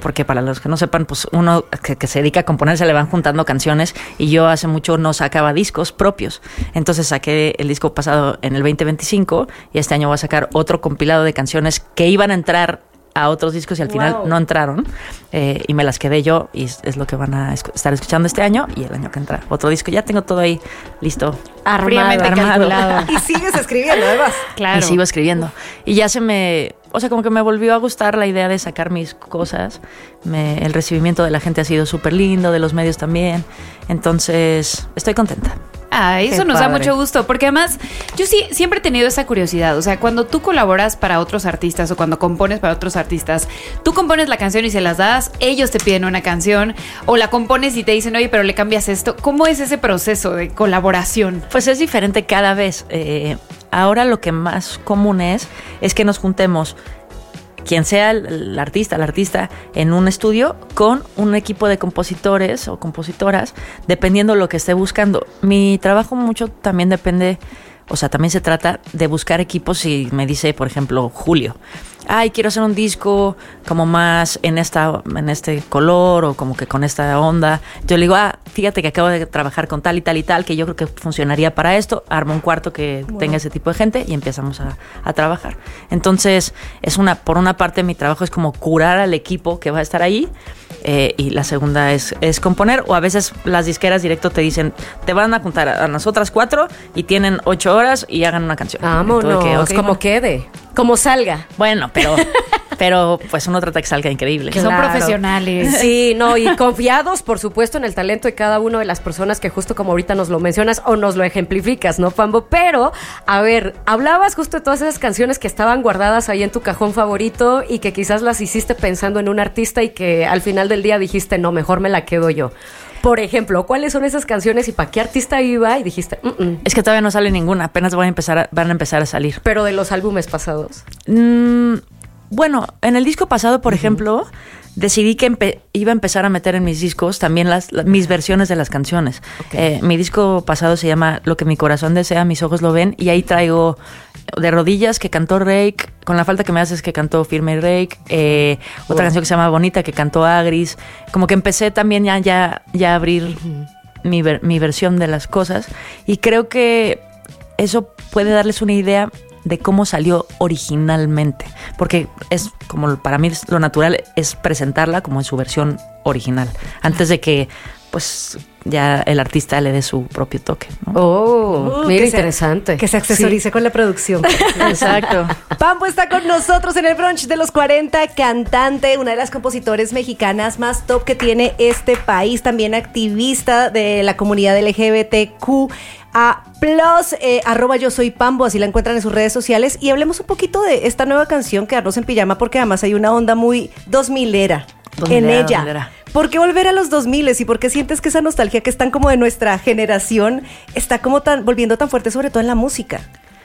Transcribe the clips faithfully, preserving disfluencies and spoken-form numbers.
porque para los que no sepan, pues uno que, que se dedica a componer se le van juntando canciones y yo hace mucho no sacaba discos propios. Entonces saqué el disco pasado en el veinte veinticinco y este año voy a sacar otro compilado de canciones que iban a entrar a otros discos y al final wow. no entraron eh, y me las quedé yo y es, es lo que van a escu- estar escuchando este año y el año que entra otro disco. Ya tengo todo ahí listo, armado, armado. Y sigues escribiendo además. Claro. Y sigo escribiendo y ya se me, o sea, como que me volvió a gustar la idea de sacar mis cosas. Me, el recibimiento de la gente ha sido súper lindo, de los medios también, entonces estoy contenta. Ah, eso Qué nos padre. da mucho gusto, porque además yo sí siempre he tenido esa curiosidad, o sea, cuando tú colaboras para otros artistas o cuando compones para otros artistas, tú compones la canción y se las das, ellos te piden una canción o la compones y te dicen, oye, pero le cambias esto. ¿Cómo es ese proceso de colaboración? Pues es diferente cada vez. Eh, ahora lo que más común es, es que nos juntemos quien sea el, el artista, la artista, en un estudio con un equipo de compositores o compositoras, dependiendo lo que esté buscando. Mi trabajo mucho también depende, o sea, también se trata de buscar equipos. Si me dice, por ejemplo, Julio, ay, quiero hacer un disco como más en esta, en este color o como que con esta onda. Yo le digo, ah, fíjate que acabo de trabajar con tal y tal y tal, que yo creo que funcionaría para esto. Armo un cuarto que wow. tenga ese tipo de gente y empezamos a, a trabajar. Entonces, es una, por una parte mi trabajo es como curar al equipo que va a estar ahí. Eh, y la segunda es, es componer, o a veces las disqueras directo te dicen, te van a juntar a nosotras cuatro y tienen ocho horas y hagan una canción. Vámonos, que, okay, como bueno. quede, como salga. Bueno, pero, pero pues uno trata que salga increíble. Que claro. Son profesionales. Sí, no, y confiados, por supuesto, en el talento de cada una de las personas que justo como ahorita nos lo mencionas o nos lo ejemplificas, ¿no, Pambo? Pero, a ver, hablabas justo de todas esas canciones que estaban guardadas ahí en tu cajón favorito y que quizás las hiciste pensando en un artista y que al final del día dijiste, no, mejor me la quedo yo. Por ejemplo, ¿cuáles son esas canciones y para qué artista iba? Y dijiste, mm-mm. Es que todavía no sale ninguna, apenas van a empezar a, van a, empezar a salir. Pero de los álbumes pasados. Mm, bueno, en el disco pasado, por uh-huh. ejemplo, decidí que empe- iba a empezar a meter en mis discos también las, las mis versiones de las canciones. Okay. Eh, mi disco pasado se llama Lo que mi corazón desea, mis ojos lo ven, y ahí traigo De rodillas, que cantó Rake, Con la falta que me haces, que cantó Firme Rake, eh, otra wow. canción que se llama Bonita, que cantó Agris. Como que empecé también ya, ya, ya a abrir uh-huh. mi, ver, mi versión de las cosas, y creo que eso puede darles una idea de cómo salió originalmente, porque es como para mí lo natural es presentarla como en su versión original, antes de que pues ya el artista le dé su propio toque, ¿no? Oh, uh, mira, interesante. Se, que se accesorice sí. con la producción. Exacto. Pambo está con nosotros en el brunch de los cuarenta, cantante, una de las compositores mexicanas más top que tiene este país, también activista de la comunidad L G B T Q A plus, eh, arroba yo soy Pambo, así la encuentran en sus redes sociales. Y hablemos un poquito de esta nueva canción, Quedarnos en Pijama, porque además hay una onda muy dos milera en ella. dos milera. ¿Por qué volver a los dos miles y por qué sientes que esa nostalgia que es tan como de nuestra generación está como tan volviendo tan fuerte, sobre todo en la música?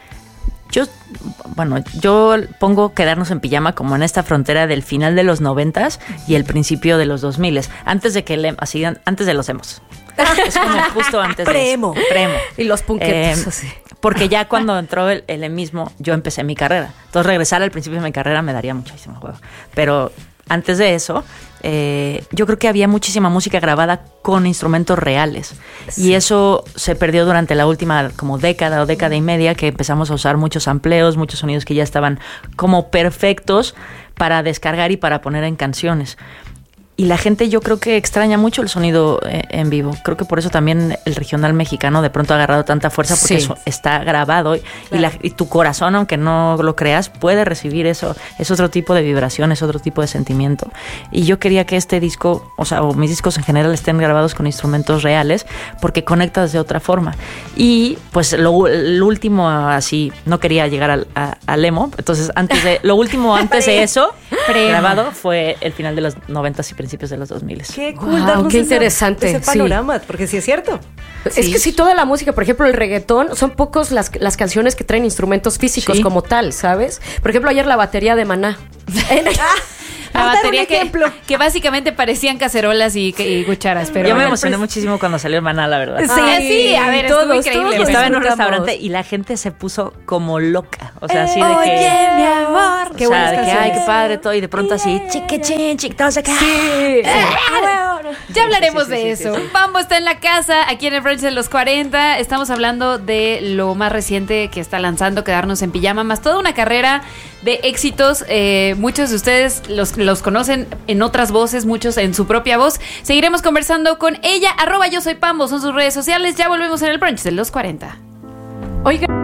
Yo, bueno, yo pongo Quedarnos en Pijama como en esta frontera del final de los noventas y el principio de los dos miles, antes de que le, así, antes de los emos. Es como justo antes Premo. de eso. Premo. Y los punquetos eh, así. Porque ya cuando entró el, el emismo, yo empecé mi carrera. Entonces regresar al principio de mi carrera me daría muchísimo juego. Pero antes de eso, eh, yo creo que había muchísima música grabada con instrumentos reales. Sí. Y eso se perdió durante la última como década o década y media, que empezamos a usar muchos sampleos, muchos sonidos que ya estaban como perfectos para descargar y para poner en canciones. Y la gente yo creo que extraña mucho el sonido eh, en vivo. Creo que por eso también el regional mexicano de pronto ha agarrado tanta fuerza, porque sí. eso está grabado y, claro. y, la, y tu corazón, aunque no lo creas, puede recibir eso. Es otro tipo de vibración, es otro tipo de sentimiento. Y yo quería que este disco, o sea, o mis discos en general estén grabados con instrumentos reales, porque conectas de otra forma. Y pues lo, lo último, así, no quería llegar al, a, al emo, entonces antes de, lo último antes de eso, grabado, fue el final de los noventas y principios principios de los dos mil. Qué cool, wow, darnos qué ese, interesante ese panorama, sí. porque sí es cierto. Sí. Es que sí, toda la música, por ejemplo, el reggaetón, son pocos las, las canciones que traen instrumentos físicos sí. como tal, ¿sabes? Por ejemplo, ayer la batería de Maná. La dar batería un que, ejemplo. que básicamente parecían cacerolas y, y cucharas, pero Yo me bueno, emocioné pues- muchísimo cuando salió Maná, la verdad. Sí, sí, a ver, estuvo todos, increíble. todos pero- Estaba en un disfrutamos. restaurante y la gente se puso como loca. O sea, así de Oye, que. mi amor. O Qué sea, buenas de que, ay, canciones. qué padre todo. Y de pronto así, chique, chin, chique, todos acá. Sí. Ya hablaremos sí, sí, de sí, eso. sí, sí. Pambo está en la casa, aquí en el brunch de los cuarenta. Estamos hablando de lo más reciente que está lanzando, Quedarnos en Pijama, más toda una carrera de éxitos. Eh, muchos de ustedes los, los conocen en otras voces, muchos en su propia voz. Seguiremos conversando con ella. Arroba yo soy Pambo, son sus redes sociales. Ya volvemos en el brunch de los cuarenta. Oiga.